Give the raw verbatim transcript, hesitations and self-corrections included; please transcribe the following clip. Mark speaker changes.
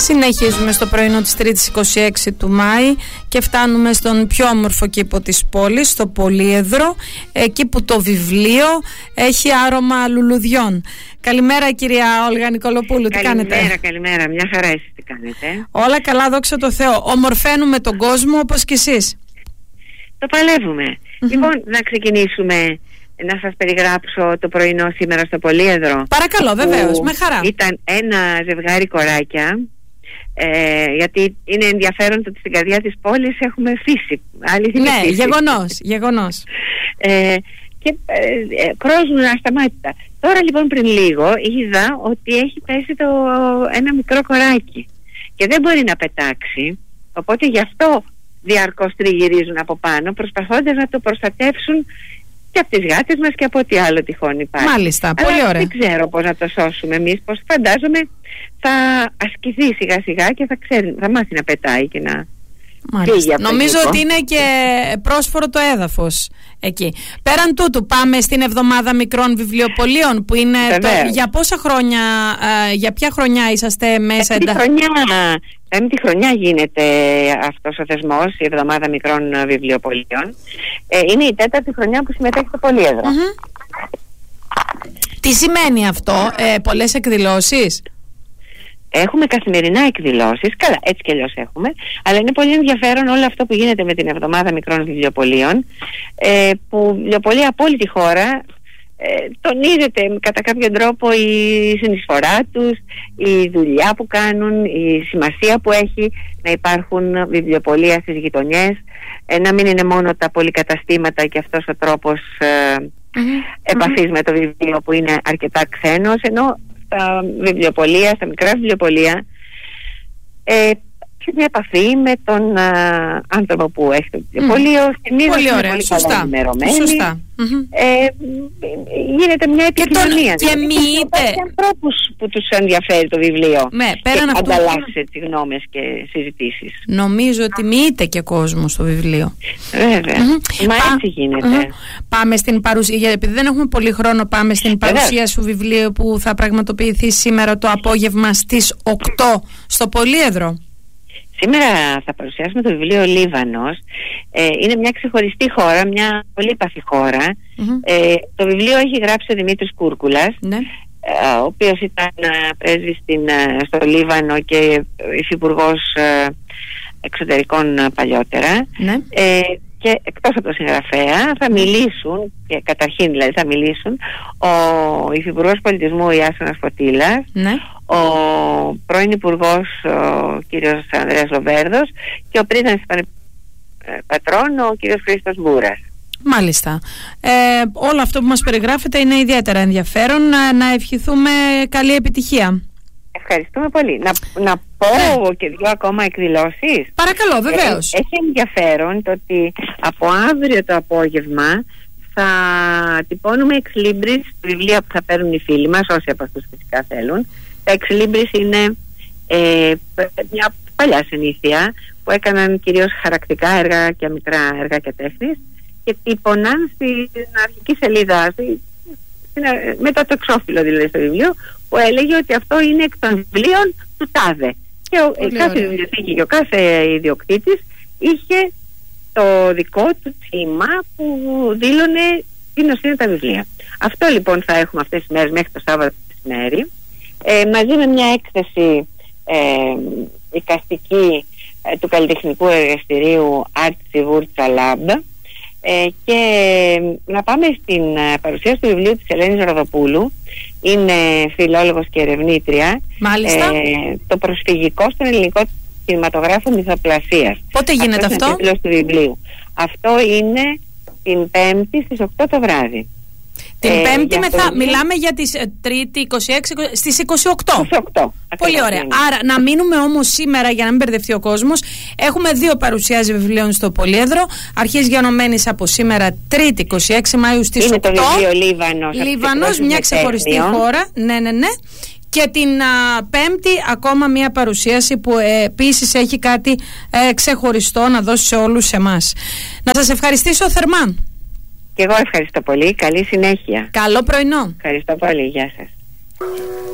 Speaker 1: Συνεχίζουμε στο πρωινό της Τρίτης είκοσι έξι του Μάη και φτάνουμε στον πιο όμορφο κήπο της πόλης, στο Πολύεδρο, εκεί που το βιβλίο έχει άρωμα λουλουδιών. Καλημέρα κυρία Όλγα Νικολοπούλου, τι κάνετε?
Speaker 2: Καλημέρα, καλημέρα, μια χαρά, εσείς τι κάνετε?
Speaker 1: Όλα καλά, δόξα τω Θεώ. Ομορφαίνουμε τον κόσμο όπως και εσείς.
Speaker 2: Το παλεύουμε. Mm-hmm. Λοιπόν, να ξεκινήσουμε να σας περιγράψω το πρωινό σήμερα στο Πολύεδρο.
Speaker 1: Παρακαλώ, βεβαίως, με χαρά.
Speaker 2: Ήταν ένα ζευγάρι κοράκια, ε, γιατί είναι ενδιαφέρον ότι στην καρδιά της πόλης έχουμε φύση. Αλήθεια,
Speaker 1: ναι,
Speaker 2: φύση.
Speaker 1: γεγονός, γεγονός.
Speaker 2: Ε, και ε, ε, κρόζουν ασταμάτητα. Τώρα λοιπόν πριν λίγο είδα ότι έχει πέσει το, ένα μικρό κοράκι και δεν μπορεί να πετάξει, οπότε γι' αυτό διαρκώς τριγυρίζουν από πάνω, προσπαθώντας να το προστατεύσουν και από τις γάτες μας και από ό,τι άλλο τυχόν υπάρχει.
Speaker 1: Μάλιστα,
Speaker 2: αλλά
Speaker 1: πολύ ωραία.
Speaker 2: Δεν ξέρω πώς να το σώσουμε εμείς, πώς φαντάζομαι θα ασκηθεί σιγά σιγά και θα, ξέρει, θα μάθει να πετάει και να φύγει από.
Speaker 1: Νομίζω ότι είναι και πρόσφορο το έδαφος εκεί. Πέραν τούτου, πάμε στην εβδομάδα μικρών βιβλιοπωλείων που είναι το, για πόσα χρόνια, ε, για ποια χρονιά είσαστε μέσα?
Speaker 2: Πέμπτη χρονιά, πέμπτη χρονιά γίνεται αυτός ο θεσμός, η εβδομάδα μικρών βιβλιοπωλείων. Ε, είναι η τέταρτη χρονιά που συμμετέχει στο Πολύεδρο.
Speaker 1: Mm-hmm. Τι σημαίνει αυτό, ε, πολλές εκδηλώσεις?
Speaker 2: Έχουμε καθημερινά εκδηλώσεις, καλά έτσι κι αλλιώς έχουμε, αλλά είναι πολύ ενδιαφέρον όλο αυτό που γίνεται με την εβδομάδα μικρών βιβλιοπωλείων, ε, που βιβλιοπωλεία από όλη τη χώρα ε, τονίζεται κατά κάποιο τρόπο η συνεισφορά τους, η δουλειά που κάνουν, η σημασία που έχει να υπάρχουν βιβλιοπωλεία στις γειτονιές, ε, να μην είναι μόνο τα πολυκαταστήματα και αυτός ο τρόπος ε, mm-hmm. επαφής mm-hmm. με το βιβλίο που είναι αρκετά ξένος, ενώ στα βιβλιοπωλεία, στα μικρά βιβλιοπωλεία ε, και μια επαφή με τον α, άνθρωπο που έχει το βιβλιοπωλείο. Mm.
Speaker 1: Πολύ ωραία, πολύ σωστά, σωστά.
Speaker 2: Ε, γίνεται μια επικοινωνία
Speaker 1: και, και μοιείται
Speaker 2: και ανθρώπους που τους ενδιαφέρει το βιβλίο,
Speaker 1: ναι,
Speaker 2: και
Speaker 1: αυτού...
Speaker 2: ανταλλάσσει τις γνώμες και συζητήσεις.
Speaker 1: Νομίζω ότι μοιείται και κόσμο στο βιβλίο.
Speaker 2: Βέβαια, mm-hmm. μα έτσι γίνεται.
Speaker 1: Mm-hmm. Πάμε στην παρουσία, επειδή δεν έχουμε πολύ χρόνο, πάμε στην παρουσία σου βιβλίου που θα πραγματοποιηθεί σήμερα το απόγευμα στις οκτώ στο Πολύεδρο.
Speaker 2: Σήμερα θα παρουσιάσουμε το βιβλίο Λίβανος. Ε, είναι μια ξεχωριστή χώρα, μια πολύπαθη χώρα. Mm-hmm. Ε, το βιβλίο έχει γράψει ο Δημήτρης Κούρκουλας, ναι. ε, ο οποίος ήταν ε, πρέσβης στην, ε, στο Λίβανο και υφυπουργός ε, εξωτερικών ε, παλιότερα. Ναι. Ε, και εκτός από το συγγραφέα θα μιλήσουν, και καταρχήν δηλαδή θα μιλήσουν, ο υφυπουργός πολιτισμού Ιάσονας Φωτήλας, ναι. ο πρώην υπουργός ο κύριος Ανδρέας Λοβέρδος και ο πρίτανης πατρών ο κύριος Χρήστος Μπούρας.
Speaker 1: Μάλιστα. Ε, όλο αυτό που μας περιγράφεται είναι ιδιαίτερα ενδιαφέρον. Να, να ευχηθούμε καλή επιτυχία.
Speaker 2: Ευχαριστούμε πολύ. Να, να πω ναι. και δύο ακόμα εκδηλώσεις.
Speaker 1: Παρακαλώ, βεβαίως.
Speaker 2: Ε, έχει ενδιαφέρον το ότι από αύριο το απόγευμα θα τυπώνουμε εξ λίμπρις βιβλία που θα παίρνουν οι φίλοι μας, όσοι από αυτούς φυσικά θέλουν. Τα εξ λίμπρις είναι ε, μια παλιά συνήθεια που έκαναν κυρίως χαρακτικά έργα και μικρά έργα και τέχνης και τύπωναν στην αρχική σελίδα, στη, στην, μετά το εξώφυλλο δηλαδή στο βιβλίο, που έλεγε ότι αυτό είναι εκ των βιβλίων του τάδε. Και ο, κάθε βιβλιοθήκη και ο κάθε ιδιοκτήτης είχε το δικό του θύμα που δήλωνε τι είναι τα βιβλία. Αυτό λοιπόν θα έχουμε αυτές τις μέρες μέχρι το Σάββατο μεσημέρι, ε, μαζί με μια έκθεση ε, εικαστική ε, του καλλιτεχνικού εργαστηρίου Artsy Wurza Lab, ε, και να πάμε στην ε, παρουσίαση του βιβλίου της Ελένης Ροδοπούλου. Είναι φιλόλογος και ερευνήτρια.
Speaker 1: Μάλιστα.
Speaker 2: Ε, το προσφυγικό στον ελληνικό κινηματογράφο μυθοπλασίας.
Speaker 1: Πότε γίνεται αυτό?
Speaker 2: Αυτό είναι ο τίτλος του βιβλίου. Αυτό είναι την Πέμπτη στις οκτώ το βράδυ.
Speaker 1: Την ε, Πέμπτη μεθα... το... μιλάμε για τις ε, Τρίτη είκοσι έξι στις είκοσι οκτώ.
Speaker 2: είκοσι οκτώ.
Speaker 1: Πολύ ωραία. Είναι. Άρα να μείνουμε όμως σήμερα για να μην μπερδευτεί ο κόσμος. Έχουμε δύο παρουσιάσεις βιβλίων στο Πολύεδρο. Αρχής γενομένης από σήμερα Τρίτη είκοσι έξι Μαΐου στις
Speaker 2: είναι
Speaker 1: οκτώ.
Speaker 2: Είναι το βιβλίο Λίβανος.
Speaker 1: Λίβανος, μια ξεχωριστή χώρα. Ναι, ναι, ναι. Και την α, Πέμπτη ακόμα μια παρουσίαση που ε, επίσης έχει κάτι ε, ξεχωριστό να δώσει σε όλους εμάς. Να σας ευχαριστήσω θερμά.
Speaker 2: Και εγώ ευχαριστώ πολύ. Καλή συνέχεια.
Speaker 1: Καλό πρωινό.
Speaker 2: Ευχαριστώ πολύ. Γεια σας.